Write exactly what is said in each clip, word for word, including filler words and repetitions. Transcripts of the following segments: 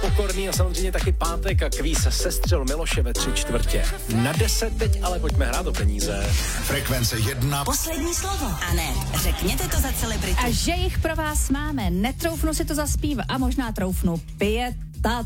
Pokorný a samozřejmě taky pátek a kvíz sestřel Miloše ve tři čtvrtě. Na deset teď, ale pojďme hrát o peníze. Frekvence jedna. Poslední slovo. A ne, řekněte to za celebritu. A že jich pro vás máme, netroufnu si to zaspívat a možná troufnu pět.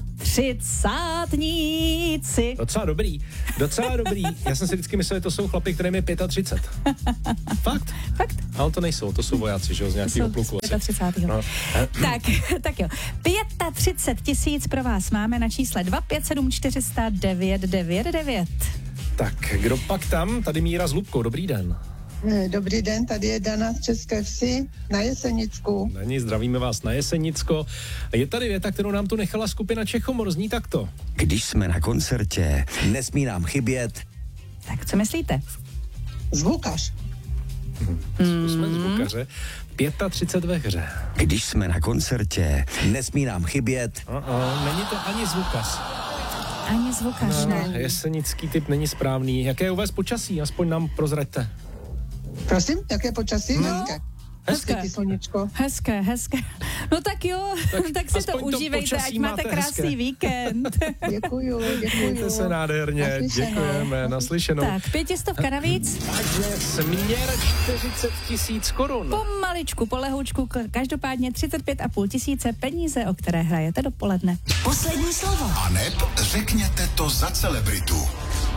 třicátníci. Docela dobrý, docela dobrý. Já jsem si vždycky myslel, že to jsou chlapi, kterým je třicet pět. Fakt? Fakt? Ale to nejsou, to jsou vojáci, že jo, z nějakého pluku. třicátého No. tak, tak jo. třicet pět tisíc pro vás máme na čísle dva pět sedm čtyři nula nula devět devět devět. Tak, kdo pak tam? Tady Míra s Lubkou, dobrý den. Dobrý den, tady je Dana z České Vsi na Jesenicku. Není, zdravíme vás na Jesenicko. Je tady věta, kterou nám tu nechala skupina Čechomor, zní takto. Když jsme na koncertě, nesmí nám chybět. Tak co myslíte? Zvukař. Zkusme mm. zvukaře. třicet pět ve hře. Když jsme na koncertě, nesmí nám chybět. Uh-uh, není to ani zvukař. Ani zvukař, no, ne. Jesenický typ není správný. Jaké je u vás počasí? Aspoň nám prozraďte. Prosím, jaké počasí? No. Hezké. Hezké. Hezké, sluníčko. Hezké, hezké. No tak jo, tak, tak si to užívejte, ať máte krásný hezké. Víkend. Děkuju, děkuju. Mějte se nádherně, naslyšenou. Děkujeme, naslyšenou. Tak, pětistovka navíc. Takže směr čtyřicet tisíc korun. Pomaličku, polehoučku, každopádně třicet pět a půl tisíce peníze, o které hrajete dopoledne. Poslední slovo. A neb řekněte to za celebritu.